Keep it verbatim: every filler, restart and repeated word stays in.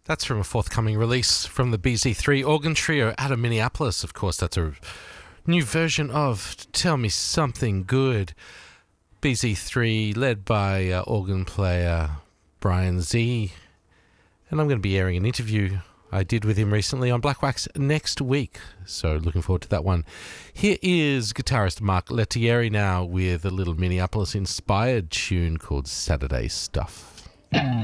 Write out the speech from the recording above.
That's from a forthcoming release from the B Z three Organ Trio out of Minneapolis. Of course, that's a new version of Tell Me Something Good. B Z three, led by uh, organ player Brian Z. And I'm going to be airing an interview I did with him recently on Black Wax next week. So looking forward to that one. Here is guitarist Mark Lettieri now with a little Minneapolis-inspired tune called Saturday Stuff.